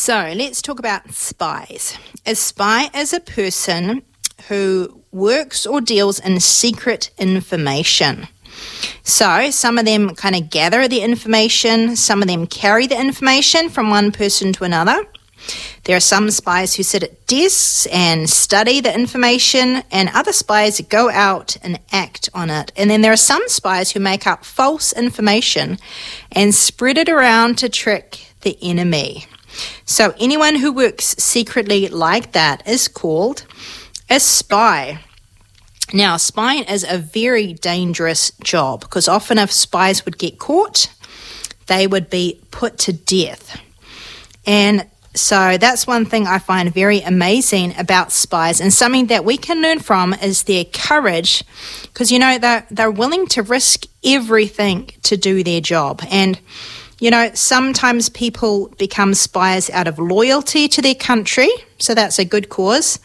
So let's talk about spies. A spy is a person who works or deals in secret information. So some of them kind of gather the information, some of them carry the information from one person to another. There are some spies who sit at desks and study the information, and other spies go out and act on it. And then there are some spies who make up false information and spread it around to trick the enemy. So anyone who works secretly like that is called a spy. Now, spying is a very dangerous job because often if spies would get caught, they would be put to death. And so that's one thing I find very amazing about spies, and something that we can learn from is their courage, because, you know, they're willing to risk everything to do their job. And, you know, sometimes people become spies out of loyalty to their country, so that's a good cause.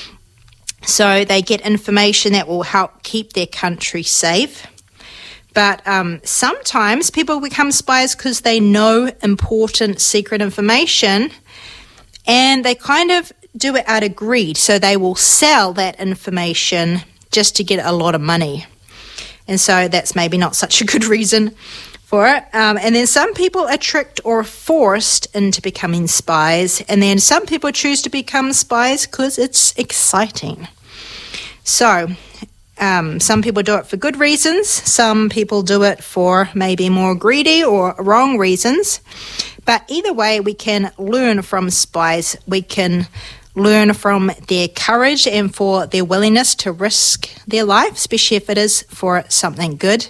So they get information that will help keep their country safe. But sometimes people become spies because they know important secret information, and they kind of do it out of greed. So they will sell that information just to get a lot of money. And so that's maybe not such a good reason for it. And then some people are tricked or forced into becoming spies. And then some people choose to become spies because it's exciting. So some people do it for good reasons. Some people do it for maybe more greedy or wrong reasons. But either way, we can learn from spies. We can learn from their courage and for their willingness to risk their life, especially if it is for something good.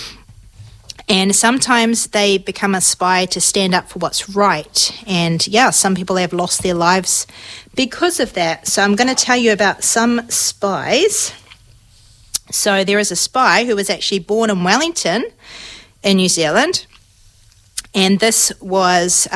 And sometimes they become a spy to stand up for what's right. And yeah, some people have lost their lives because of that. So I'm going to tell you about some spies. So there is a spy who was actually born in Wellington in New Zealand. And this was,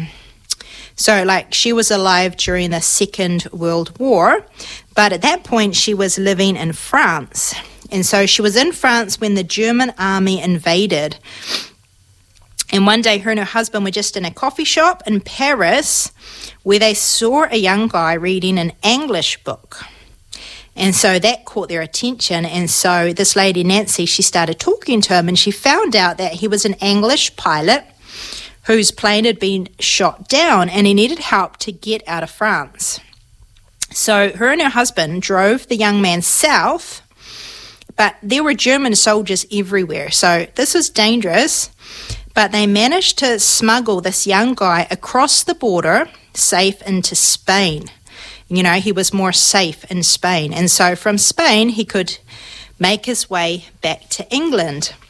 she was alive during the Second World War. But at that point, she was living in France. And so she was in France when the German army invaded. And one day her and her husband were just in a coffee shop in Paris where they saw a young guy reading an English book. And so that caught their attention. And so this lady, Nancy, she started talking to him, and she found out that he was an English pilot whose plane had been shot down and he needed help to get out of France. So her and her husband drove the young man south, but there were German soldiers everywhere. So this was dangerous, but they managed to smuggle this young guy across the border safe into Spain. You know, he was more safe in Spain. And so from Spain, he could make his way back to England.